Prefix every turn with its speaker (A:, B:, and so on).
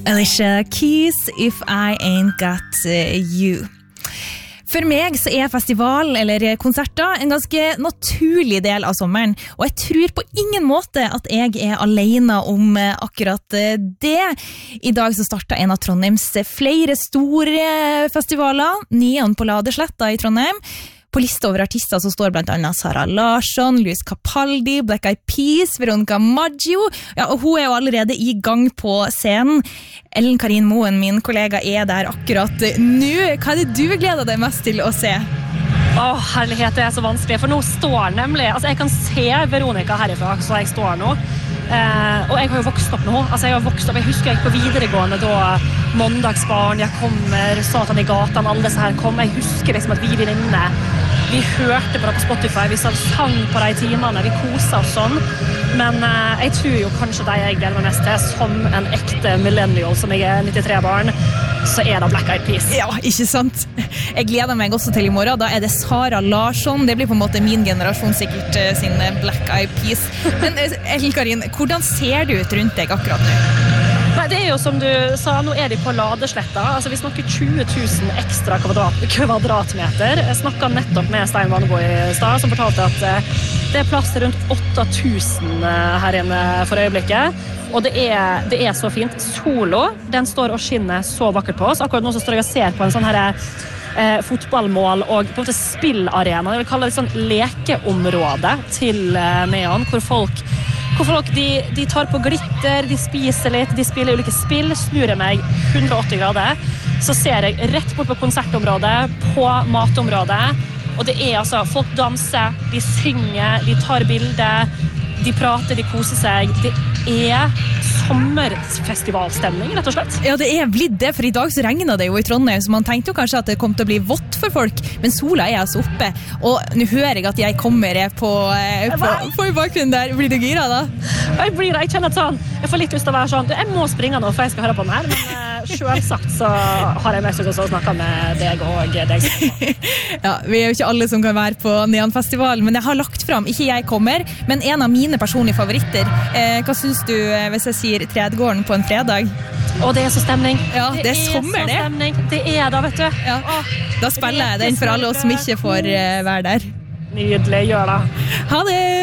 A: Alicia Keys, If I Ain't Got You. For meg så festival eller konserter en ganske naturlig del av sommeren, og jeg tror på ingen måte at jeg alene om akkurat det. I dag så startet en av Trondheims flere store festivaler, Neon på Ladesletta I Trondheim. På lista over artister så står blant annet Sara Larsson, Luis Capaldi, Black Eyed Peas, Veronica Maggio. Ja, og hun jo allerede I gang på scenen. Ellen Karin Moen, min kollega, der akkurat nå. Hva det du gleder deg mest til å se?
B: Herlighet, det så vanskelig, for nå står nemlig, altså jeg kan se Veronica herifra, så jeg står nå. Og jeg har jo vokst opp nå, jeg husker jeg på videregående da Måndagsbarn, Jeg kommer, Satan I gatan, alle disse her kom. Jeg husker liksom at vi inne, vi hørte på det på Spotify, vi sang på de timene, vi koset oss sånn. Men jeg tror jo kanskje de jeg gleder meg mest til, som en ekte millennial, som jeg 93-barn, så det Black Eyed Peas.
A: Ja, ikke sant? Jeg gleder meg også til I morgen, da det Sara Larsson, det blir på en måte min generasjon sikkert sin Black Eyed Peas. Men Ellen Karin, hvordan ser du ut rundt deg akkurat nå?
B: Nei, det jo som du sa, nå de på Ladesletta, vi snakker 20 000 ekstra kvadratmeter. Jeg snakket nettopp med Stein Vannebo I stad, som fortalte at det plass til rundt 8000 her inne for øyeblikket. Og det så fint. Solo, den står og skinner så vakkert på oss. Akkurat nå så står jeg og ser på en sånn her fotballmål og på en måte spillarena. Jeg vil kalle det sånn lekeområde til Neon, hvor folk de tar på glitter, de spiser litt, de spiller ulike spill, snur jeg meg 180 grader, så ser jeg rett bort på konsertområdet, på matområdet, og det altså, folk danser, de synger, de tar bilder, de prater, de koser seg, det sommerfestivalstemning, rett og slett.
A: Ja, det blitt det, for I dag så regner det jo I Trondheim, så man tenkte jo kanskje at det kom til å bli vått for folk, men sola altså oppe, og nå hører jeg at jeg kommer på I bakgrunnen der. Blir du gira da?
B: Jeg kjenner sånn, jeg får litt lyst til å være sånn, jeg må springe nå, for jeg skal høre på den her, men selvsagt så har jeg mest lyst til å snakke med deg og deg.
A: Ja, vi jo ikke alle som kan være på Neon-festival, men jeg har lagt frem, ikke jeg kommer, men en av mine personlige favoritter. Hva synes du hvis jeg sier Tredgården på en fredag?
B: Det så stemning.
A: Ja, det sommer det.
B: Stemning. Det da, vet du.
A: Ja. Da spiller jeg den for alle oss som ikke får være der.
B: Nydelig, gjør det.
A: Ha det!